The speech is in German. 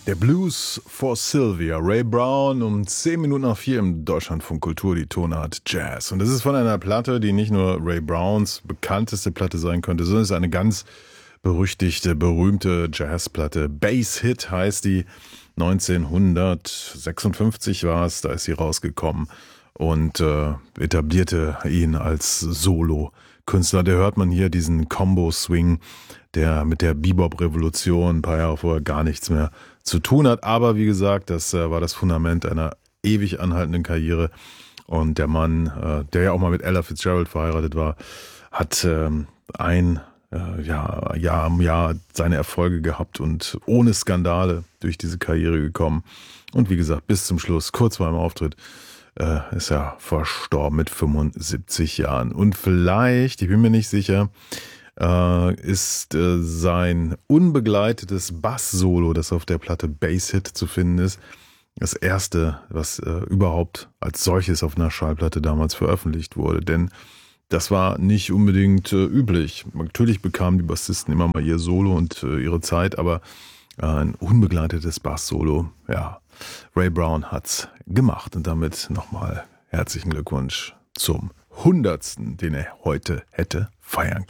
Der Blues for Sylvia, Ray Brown, um 10 Minuten nach 4 im Deutschlandfunk Kultur, die Tonart Jazz. Und das ist von einer Platte, die nicht nur Ray Browns bekannteste Platte sein könnte, sondern es ist eine ganz berüchtigte, berühmte Jazzplatte. Bass Hit heißt die, 1956 war es, da ist sie rausgekommen und etablierte ihn als Solo-Künstler. Da hört man hier diesen Combo-Swing, der mit der Bebop-Revolution ein paar Jahre vorher gar nichts mehr zu tun hat. Aber wie gesagt, das war das Fundament einer ewig anhaltenden Karriere. Und der Mann, der ja auch mal mit Ella Fitzgerald verheiratet war, hat Jahr um Jahr seine Erfolge gehabt und ohne Skandale durch diese Karriere gekommen. Und wie gesagt, bis zum Schluss, kurz vor dem Auftritt, ist er verstorben mit 75 Jahren. Und vielleicht, ich bin mir nicht sicher, ist sein unbegleitetes Bass-Solo, das auf der Platte Bass Hit zu finden ist, das erste, was überhaupt als solches auf einer Schallplatte damals veröffentlicht wurde. Denn das war nicht unbedingt üblich. Natürlich bekamen die Bassisten immer mal ihr Solo und ihre Zeit, aber ein unbegleitetes Bass-Solo, ja, Ray Brown hat's gemacht. Und damit nochmal herzlichen Glückwunsch zum 100., den er heute hätte feiern können.